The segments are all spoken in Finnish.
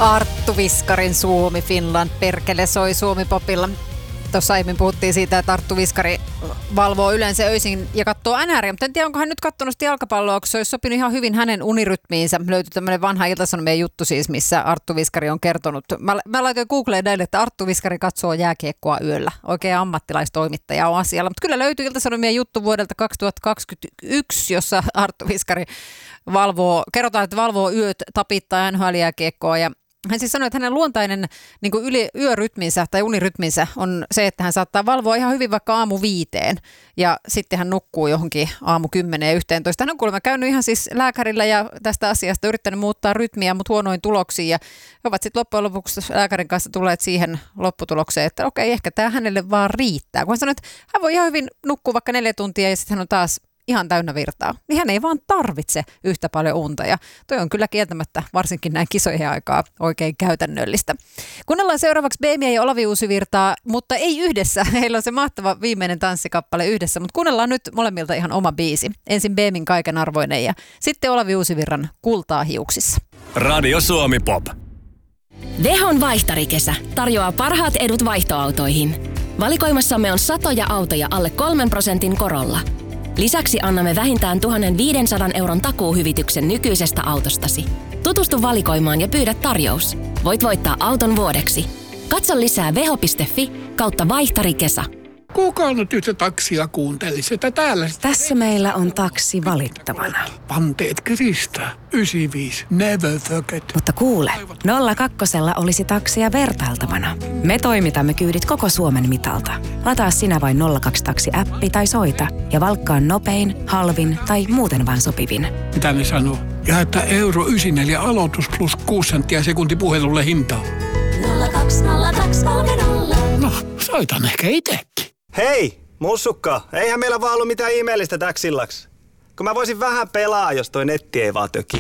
Arttu Viskarin Suomi Finland perkele soi Suomi-popilla. Tuossa aiemmin puhuttiin siitä, että Arttu Viskari valvoo yleensä öisin ja katsoo NR:ää, mutta en tiedä, onko hän nyt katsonut jalkapalloa, kun se olisi sopinut ihan hyvin hänen unirytmiinsä. Löytyi tämmöinen vanha Ilta-Sanomien juttu siis, missä Arttu Viskari on kertonut. Mä laitoin Googleen näille, että Arttu Viskari katsoo jääkiekkoa yöllä. Oikein ammattilaistoimittaja on asialla. Mutta kyllä löytyi Ilta-Sanomien juttu vuodelta 2021, jossa Arttu Viskari kerrotaan, että valvoo yöt tapittaa NHL-jääkiekkoa ja hän siis sanoi, että hänen luontainen niin yörytminsä tai unirytminsä on se, että hän saattaa valvoa ihan hyvin vaikka aamu 5 ja sitten hän nukkuu johonkin aamu 10 ja 11. Hän on kuulemma käynyt ihan siis lääkärillä ja tästä asiasta yrittänyt muuttaa rytmiä, mutta huonoin tuloksiin ja he ovat sitten loppujen lopuksi lääkärin kanssa tulleet siihen lopputulokseen, että okei, ehkä tämä hänelle vaan riittää. Kun hän sanoi, että hän voi ihan hyvin nukkua vaikka 4 tuntia ja sitten hän on taas ihan täynnä virtaa, niin hän ei vaan tarvitse yhtä paljon unta ja toi on kyllä kieltämättä varsinkin näin kisojen aikaa oikein käytännöllistä. Kuunnellaan seuraavaksi Beemiä ja Olavi Uusivirtaa, mutta ei yhdessä. Heillä on se mahtava viimeinen tanssikappale yhdessä, mutta kuunnellaan nyt molemmilta ihan oma biisi. Ensin Beemin Kaikenarvoinen ja sitten Olavi Uusivirran Kultaa hiuksissa. Radio Suomi Pop. Vehon vaihtarikesä tarjoaa parhaat edut vaihtoautoihin. Valikoimassamme on satoja autoja alle 3% korolla. Lisäksi annamme vähintään 1 500 euron takuuhyvityksen nykyisestä autostasi. Tutustu valikoimaan ja pyydä tarjous. Voit voittaa auton vuodeksi. Katso lisää veho.fi/vaihtarikesä. Kuka nyt yhtä taksia kuuntelisi, että täällä... Tässä meillä on taksi valittavana. Panteet kiristää. 95. Never forget. Mutta kuule, 02 olisi taksia vertailtavana. Me toimitamme kyydit koko Suomen mitalta. Lataa sinä vain 02 taksi-appi tai soita ja valkkaa nopein, halvin tai muuten vaan sopivin. Mitä ne sanoo? Ja että €94 aloitus plus 6 senttiä sekunti puhelulle hintaa. 020230. No, soitan ehkä itsekin. Hei, mussukka, eihän meillä vaan ollut mitään ihmeellistä täksillaks. Kun mä voisin vähän pelaa, jos toi netti ei vaan töki.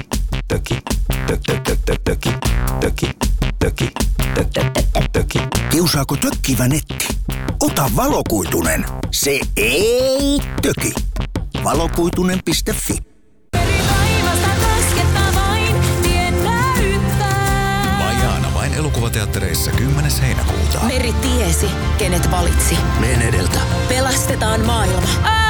Kiusaako tökkivä netti? Ota valokuitunen. Se ei töki. Valokuitunen.fi. Vajaana vain elokuvateattereissa 10. heinäkuuta. Meri tiesi, kenet valitsi. Mene edeltä. Pelastetaan maailma.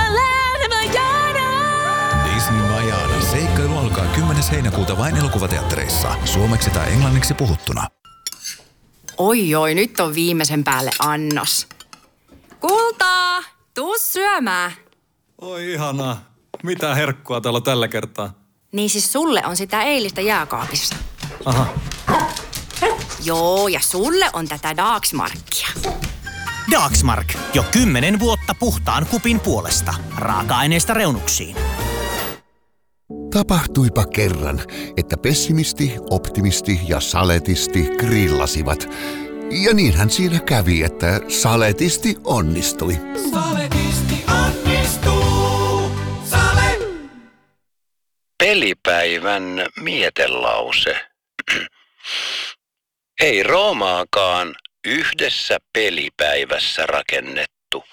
Disney Vajaana. Seikkailu alkaa 10. heinäkuuta vain elokuvateattereissa. Suomeksi tai englanniksi puhuttuna. Oi, nyt on viimeisen päälle annos. Kultaa, tuu syömään. Oi ihanaa. Mitä herkkua täällä on tällä kertaa? Niin siis sulle on sitä eilistä jääkaapissa. Aha. Joo, ja sulle on tätä Dagsmarkia. Dagsmark. Jo 10 vuotta puhtaan kupin puolesta. Raaka-aineista reunuksiin. Tapahtuipa kerran, että pessimisti, optimisti ja saletisti grillasivat. Ja niinhän siinä kävi, että saletisti onnistui. Saletisti onnistuu. Sale! Pelipäivän mietelause. Ei Roomaakaan yhdessä pelipäivässä rakennettu.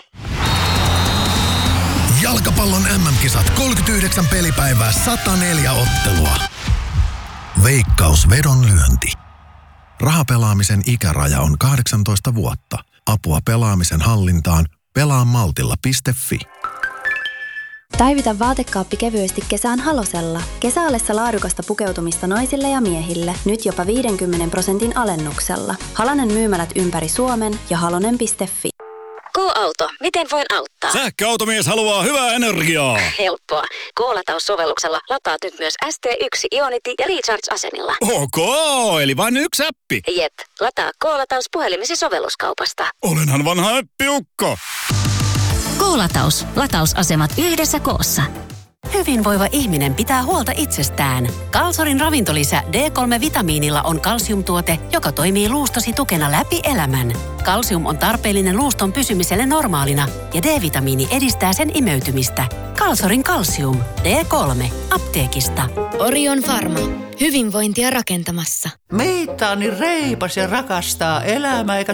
Jalkapallon MM-kisat 39 pelipäivää, 104 ottelua. Veikkaus vedonlyönti. Rahapelaamisen ikäraja on 18 vuotta. Apua pelaamisen hallintaan pelaamaltilla.fi. Päivitä vaatekaappi kevyesti kesään Halosella. Kesäallessa laadukasta pukeutumista naisille ja miehille. Nyt jopa 50% alennuksella. Halonen myymälät ympäri Suomen ja halonen.fi. K-auto. Miten voin auttaa? Sähköautomies haluaa hyvää energiaa. Helppoa. K-lataussovelluksella lataat nyt myös ST1 Ionity ja Recharge-asemilla. Ok, eli vain yksi appi. Jep. Lataa K-lataus puhelimesi sovelluskaupasta. Olenhan vanha äppiukko. K-lataus. Latausasemat yhdessä koossa. Hyvinvoiva ihminen pitää huolta itsestään. Kalsorin ravintolisä D3-vitamiinilla on kalsiumtuote, joka toimii luustosi tukena läpi elämän. Kalsium on tarpeellinen luuston pysymiselle normaalina ja D-vitamiini edistää sen imeytymistä. Kalsorin kalsium. D3. Apteekista. Orion Pharma. Hyvinvointia rakentamassa. Meitä on niin reipas ja rakastaa elämää eikä